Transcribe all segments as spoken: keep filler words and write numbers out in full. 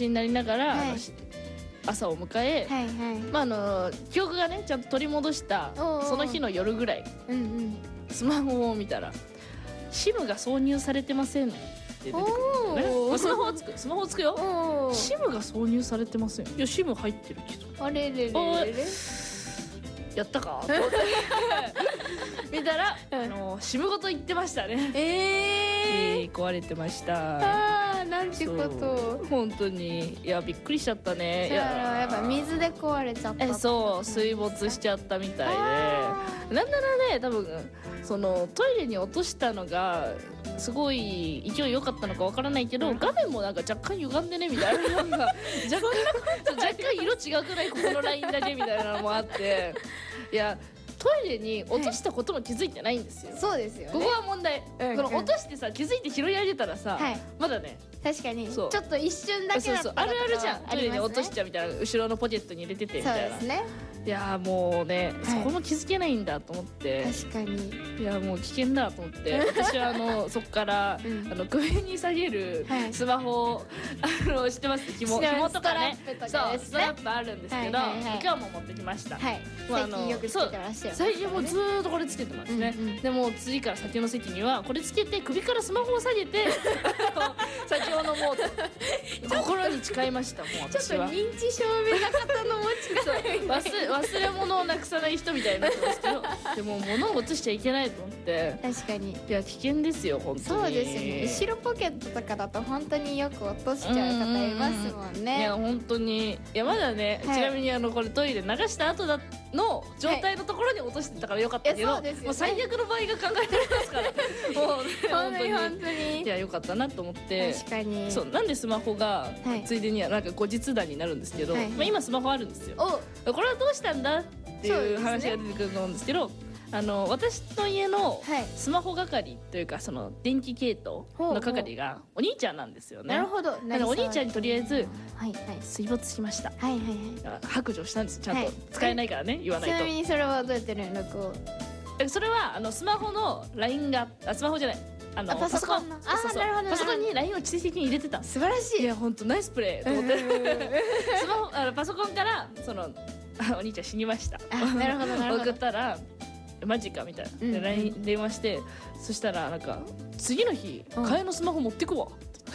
ちになりながら、 はいあの朝を迎え、 はいはいまああの記憶がねちゃんと取り戻したおうおうその日の夜ぐらいうんうんスマホを見たら「シムが挿入されてません」って出てくるんだよね。 おーまあスマホをつくスマホをつくよ。 おーシムが挿入されてません。いやシム入ってるけどあれれれおれれやったかと思って見たら、 うんあのシムごと言ってましたね。 えーえー壊れてましたあーなんてことそう本当にいやびっくりしちゃったね。 それはやっぱ水で壊れちゃったえそう水没しちゃったみたいで、なんならね多分そのトイレに落としたのがすごい勢い良かったのかわからないけど、画面もなんか若干歪んでねみたいななんか若干若干色違くないここのラインだけみたいなのもあっていやトイレに落としたことも気づいてないんですよ。 そうですよねここは問題、 うんこの落としてさ気づいて拾い上げたらさ、 はいまだね確かにちょそうっと一瞬だけそうだったそうあるあるじゃんトイレに落としゃちゃうみたいな後ろのポケットに入れててみそうたいなですねいやーもうね、 いそこも気づけないんだと思って確かにいやもう危険だと思って私はあのそこから、 うんあの首に下げるはいスマホをあの知ってます紐知ってます紐とかねストラップとかそうですねストラップあるんですけど、 はいはいはい今日も持ってきました、 はいもうあの最近よくつけてらっしゃる最近もうずーっとこれつけてますね、 うんうんでもう次から先の席にはこれつけて首からスマホを下げてあの先を飲もうと心に誓いましたもうちょっと私は認知症めな方の持ち方忘忘れ物をなくさない人みたいになってますけどでも物を落としちゃいけないと思って確かにいや危険ですよ本当にそうですよね後ろポケットとかだと本当によく落としちゃう方いますもんいねや本当にいやまだね、 はいちなみにあのこれトイレ流した後だの状態のところに落としてたからよかったけど、 いやそうですよねもう最悪の場合が考えられますからもうね本当に本当いにやよかったなと思って確かにそうなんでスマホが、 はいついでにはなんか後日談になるんですけど、 はいはいまあ、今スマホあるんですよおこれはどうしたんだっていうそうですね話が出てくると思うんですけどあの私の家のはいスマホ係というかその電気系統の係がお兄ちゃんなんですよね。 なるほどなのでお兄ちゃんにとりあえずはいはい水没しましたはいはいはい白状したんですちゃんとはい使えないからね言わなちなみいにそれはどうやって連絡をとえそれはあのスマホの ライン があスマホじゃないあのあパソコンのパソコンそうそうあーなるほどパソコンに ライン を知的に入れてたんです素晴らしいいや本当ナイスプレーと思ってスマホあのパソコンからそのあお兄ちゃん死にましたあなるほどなるほど送ったらマジかみたいな、 うんうんで ライン 電話してそしたらなんか次の日うん替えのスマホ持ってくわ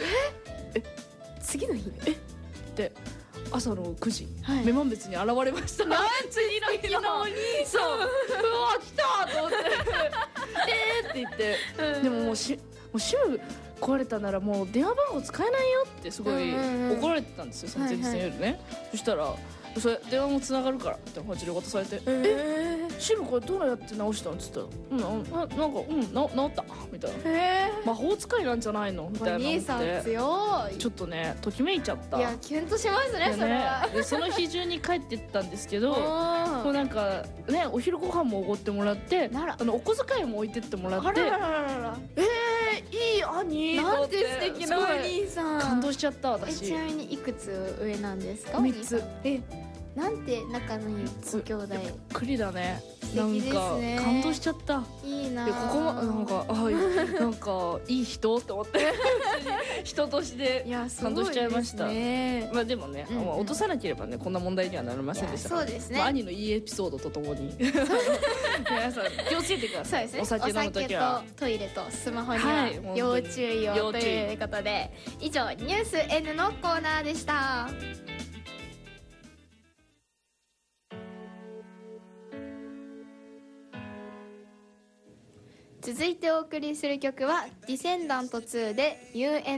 次の日って朝のくじ、 はい女満別に現れました次の日のお兄さんうわ来たと思ってえーって言って、でももうしもうシム壊れたならもう電話番号使えないよってすごいうんうんうん怒られてたんですよその前日の夜ね、そしたらそれ電話もつながるからって感じで渡されて「えシムこれどうやって直したの?」っつったら「うんななんかうんな治った」みたいなへ 「魔法使いなんじゃないの?」みおたいな兄さん思って強いちょっとねときめいちゃったいやキュンとしますねでそれはねでその日中に帰ってったんですけどおもうーなんかねお昼ご飯もおごってもらってならあのお小遣いも置いてってもらってあらららららえー、いい兄なんて素敵なおすごい兄さん感動しちゃったえ私ちなみにいくつ上なんですかみっつえなんて仲のいいご兄弟くりだね素敵ですねなんか感動しちゃったいいなでここもなんかあいなんかいい人って思って人としていやす感動しちゃいましたごいですねまあでもね、 うんうんまあ落とさなければねこんな問題にはなりませんでしたからいやそうですねまあ、兄のいいエピソードとともに皆さん気をつけてくださいそうですねお酒飲むときはお酒とトイレとスマホにははい本当に要注意を要注意ということで以上ニュース N のコーナーでした続いてお送りする曲は「ディセンダントツー」で「ユーエヌ